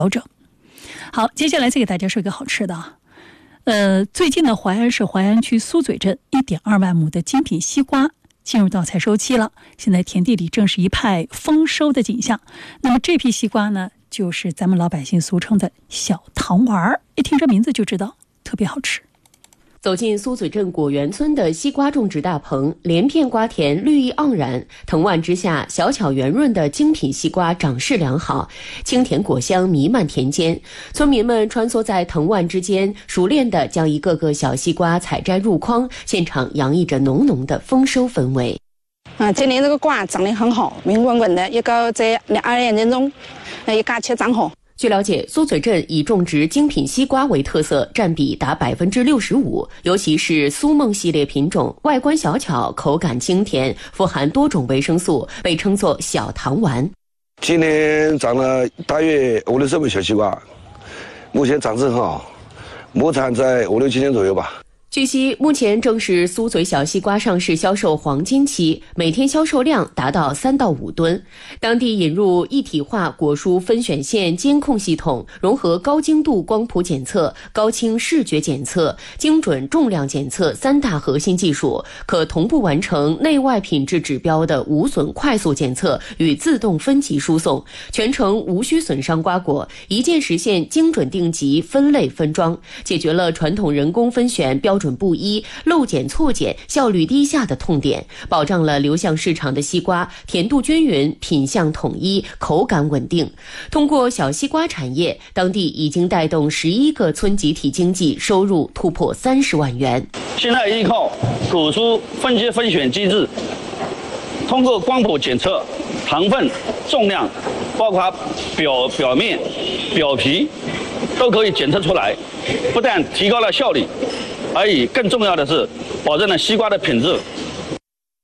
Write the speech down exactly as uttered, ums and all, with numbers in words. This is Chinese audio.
调整。好，接下来再给大家说一个好吃的啊。呃，最近呢，淮安市淮安区苏嘴镇 一点二万亩的精品西瓜进入到采收期了，现在田地里正是一派丰收的景象。那么这批西瓜呢，就是咱们老百姓俗称的小糖丸儿，一听这名字就知道特别好吃。 走进苏嘴镇果园村的西瓜种植大棚，连片瓜田绿意盎然，藤蔓之下小巧圆润的精品西瓜长势良好，清甜果香弥漫田间。村民们穿梭在藤蔓之间，熟练地将一个个小西瓜采摘入筐，现场洋溢着浓浓的丰收氛围。 啊，今年这个瓜长得很好，圆滚滚的，一个在二两年中，一嘎切长好。 据了解，苏嘴镇以种植精品西瓜为特色，占比达百分之六十五。尤其是苏梦系列品种，外观小巧，口感清甜，富含多种维生素，被称作小糖丸。 今年长了大约五六十亩小西瓜，目前长势很好，亩产在五六七千左右吧。 据悉，目前正是苏嘴小西瓜上市销售黄金期，每天销售量达到三到五吨。当地引入一体化果蔬分选线监控系统，融合高精度光谱检测、高清视觉检测、精准重量检测三大核心技术，可同步完成内外品质指标的无损快速检测与自动分级输送，全程无需损伤瓜果，一键实现精准定级、分类分装，解决了传统人工分选标准不一、漏检错检、效率低下的痛点，保障了流向市场的西瓜甜度均匀、品相统一、口感稳定。通过小西瓜产业，当地已经带动十一个村集体经济收入突破三十万元。 现在依靠果蔬分阶分选机制，通过光谱检测糖分、重量，包括表表面、表皮，都可以检测出来，不但提高了效率，而且更重要的是保证了西瓜的品质